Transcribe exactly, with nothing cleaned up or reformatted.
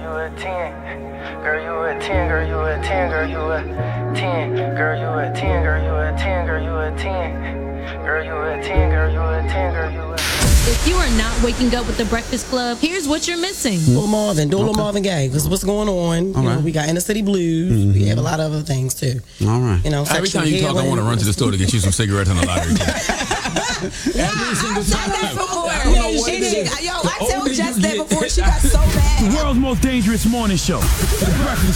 you a ten. Girl, you a ten, girl, you a ten, girl, you a ten. Girl, you a ten, girl, you a ten, girl, you a ten. Girl, you a ten, girl, you a ten, girl, you a ten. If you are not waking up with the Breakfast Club, here's what you're missing. Lil Marvin, do a Lil Marvin Gaye, because what's going on? You know, right. we got Inner City Blues. Mm-hmm. We have a lot of other things too. All right. You know, every time you talk, I want to run to the store to get you some cigarettes on the lottery. Every single time. That before. I don't know what She it did. is. Yo, The I told older Jess you that get- before. She got so mad. The world's most dangerous morning show. The Breakfast